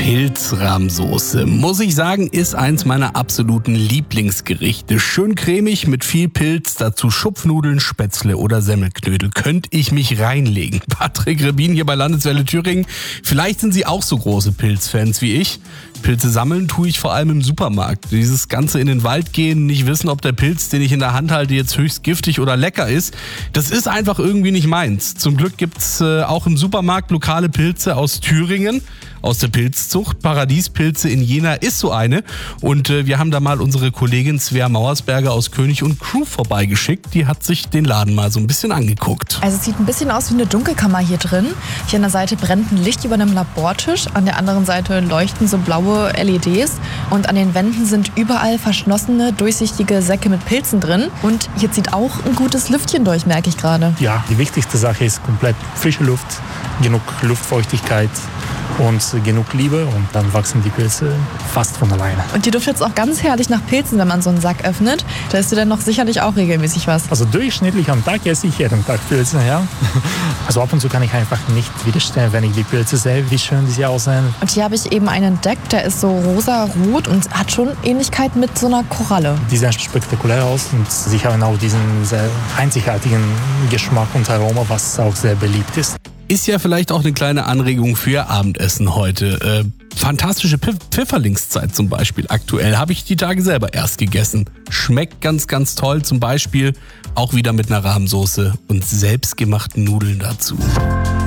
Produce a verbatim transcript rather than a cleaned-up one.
Pilzrahmsoße, muss ich sagen, ist eins meiner absoluten Lieblingsgerichte. Schön cremig mit viel Pilz, dazu Schupfnudeln, Spätzle oder Semmelknödel. Könnte ich mich reinlegen. Patrick Rebin hier bei Landeswelle Thüringen. Vielleicht sind Sie auch so große Pilzfans wie ich. Pilze sammeln tue ich vor allem im Supermarkt. Dieses ganze in den Wald gehen, nicht wissen, ob der Pilz, den ich in der Hand halte, jetzt höchst giftig oder lecker ist, das ist einfach irgendwie nicht meins. Zum Glück gibt's äh, auch im Supermarkt lokale Pilze aus Thüringen, aus der Pilzzucht. Paradiespilze in Jena ist so eine. Und äh, wir haben da mal unsere Kollegin Svea Mauersberger aus König und Crew vorbeigeschickt. Die hat sich den Laden mal so ein bisschen angeguckt. Also es sieht ein bisschen aus wie eine Dunkelkammer hier drin. Hier an der Seite brennt ein Licht über einem Labortisch. An der anderen Seite leuchten so blaue L E Ds. Und an den Wänden sind überall verschlossene, durchsichtige Säcke mit Pilzen drin. Und hier zieht auch ein gutes Lüftchen durch, merke ich gerade. Ja, die wichtigste Sache ist komplett frische Luft, genug Luftfeuchtigkeit und genug Liebe, und dann wachsen die Pilze fast von alleine. Und hier duftet es auch ganz herrlich nach Pilzen, wenn man so einen Sack öffnet. Da isst du dann noch sicherlich auch regelmäßig was. Also durchschnittlich am Tag esse ich jeden Tag Pilze, ja. Also ab und zu kann ich einfach nicht widerstehen, wenn ich die Pilze sehe, wie schön die aussehen. Und hier habe ich eben einen entdeckt, der ist so rosa-rot und hat schon Ähnlichkeit mit so einer Koralle. Die sehen spektakulär aus und sie haben auch diesen sehr einzigartigen Geschmack und Aroma, was auch sehr beliebt ist. Ist ja vielleicht auch eine kleine Anregung für Abendessen heute. Äh, fantastische Pf- Pfifferlingszeit zum Beispiel aktuell. Habe ich die Tage selber erst gegessen. Schmeckt ganz, ganz toll. Zum Beispiel auch wieder mit einer Rahmsoße und selbstgemachten Nudeln dazu.